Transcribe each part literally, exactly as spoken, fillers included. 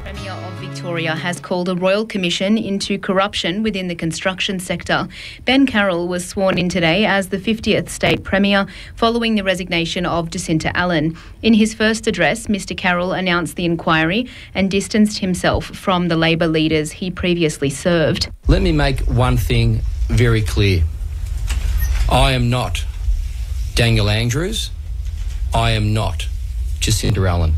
Premier of Victoria has called a royal commission into corruption within the construction sector. Ben Carroll was sworn in today as the fiftieth state Premier following the resignation of Jacinta Allan. In his first address, Mr Carroll announced the inquiry and distanced himself from the Labor leaders he previously served. Let me make one thing very clear. I am not Daniel Andrews. I am not Jacinta Allan.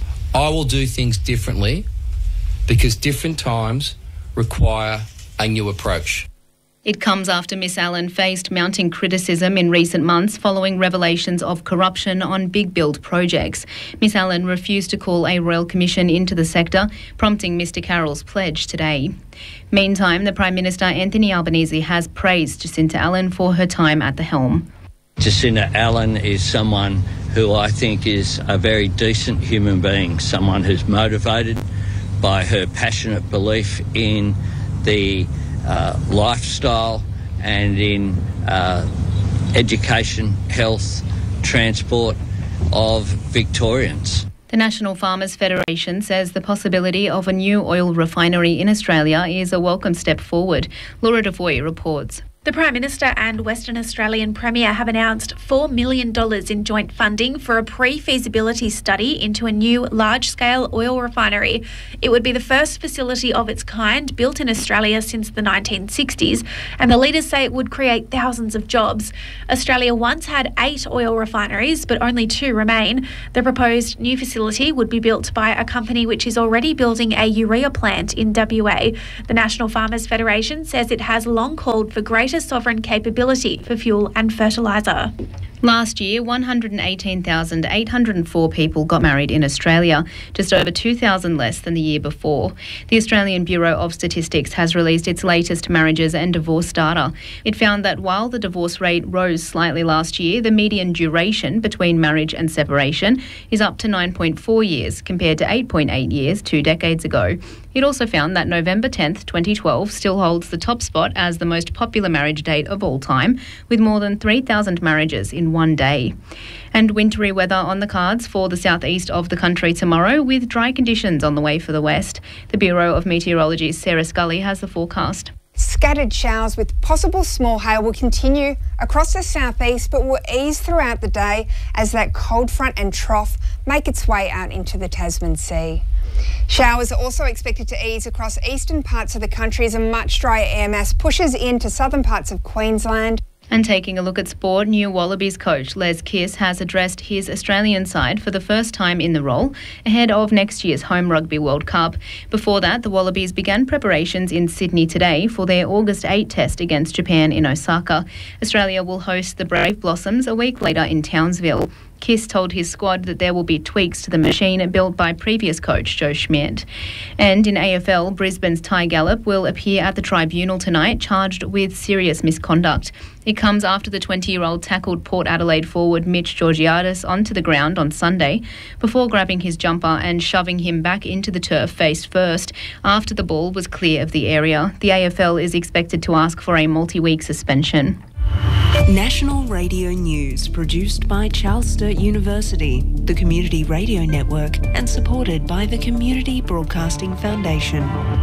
I will do things differently because different times require a new approach. It comes after Miss Allan faced mounting criticism in recent months following revelations of corruption on big build projects. Miss Allan refused to call a royal commission into the sector, prompting Mr Carroll's pledge today. Meantime, the Prime Minister Anthony Albanese has praised Jacinta Allan for her time at the helm. Jacinta Allan is someone who I think is a very decent human being, someone who's motivated by her passionate belief in the uh, lifestyle and in uh, education, health, transport of Victorians. The National Farmers Federation says the possibility of a new oil refinery in Australia is a welcome step forward. Laura Devoy reports. The Prime Minister and Western Australian Premier have announced four million dollars in joint funding for a pre-feasibility study into a new large-scale oil refinery. It would be the first facility of its kind built in Australia since the nineteen sixties, and the leaders say it would create thousands of jobs. Australia once had eight oil refineries, but only two remain. The proposed new facility would be built by a company which is already building a urea plant in W A. The National Farmers Federation says it has long called for greater sovereign capability for fuel and fertiliser. Last year, one hundred eighteen thousand eight hundred four people got married in Australia, just over two thousand less than the year before. The Australian Bureau of Statistics has released its latest marriages and divorce data. It found that while the divorce rate rose slightly last year, the median duration between marriage and separation is up to nine point four years compared to eight point eight years two decades ago. It also found that November tenth, twenty twelve still holds the top spot as the most popular marriage date of all time, with more than three thousand marriages in one day. And wintry weather on the cards for the southeast of the country tomorrow, with dry conditions on the way for the west. The Bureau of Meteorology's Sarah Scully has the forecast. Scattered showers with possible small hail will continue across the southeast, but will ease throughout the day as that cold front and trough make its way out into the Tasman Sea. Showers are also expected to ease across eastern parts of the country as a much drier air mass pushes into southern parts of Queensland. And taking a look at sport, new Wallabies coach Les Kiss has addressed his Australian side for the first time in the role ahead of next year's Home Rugby World Cup. Before that, the Wallabies began preparations in Sydney today for their August eighth test against Japan in Osaka. Australia will host the Brave Blossoms a week later in Townsville. Kiss told his squad that there will be tweaks to the machine built by previous coach Joe Schmidt. And in A F L, Brisbane's Ty Gallop will appear at the tribunal tonight, charged with serious misconduct. It comes after the twenty-year-old tackled Port Adelaide forward Mitch Georgiadis onto the ground on Sunday before grabbing his jumper and shoving him back into the turf face first after the ball was clear of the area. The A F L is expected to ask for a multi-week suspension. National Radio News, produced by Charles Sturt University, the Community Radio Network, and supported by the Community Broadcasting Foundation.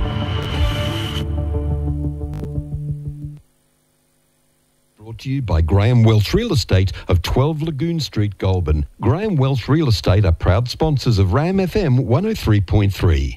Brought to you by Graham Welsh Real Estate of twelve Lagoon Street, Goulburn. Graham Welsh Real Estate are proud sponsors of Ram F M one oh three point three.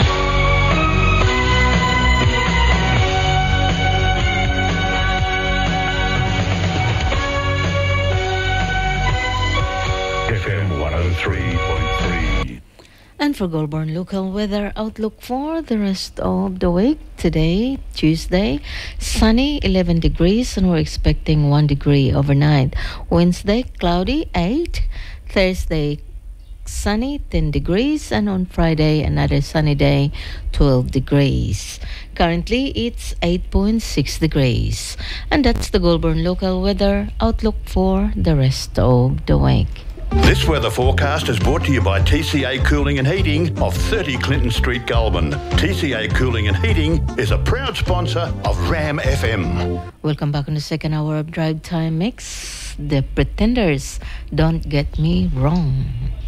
And for Goulburn local weather outlook for the rest of the week, today, Tuesday, sunny eleven degrees and we're expecting one degree overnight. Wednesday, cloudy eight. Thursday, sunny ten degrees, and on Friday, another sunny day, twelve degrees. Currently, it's eight point six degrees. And that's the Goulburn local weather outlook for the rest of the week. This weather forecast is brought to you by T C A Cooling and Heating of thirty Clinton Street, Goulburn. T C A Cooling and Heating is a proud sponsor of Ram F M. Welcome back on the second hour of Drive Time Mix. The Pretenders, Don't Get Me Wrong.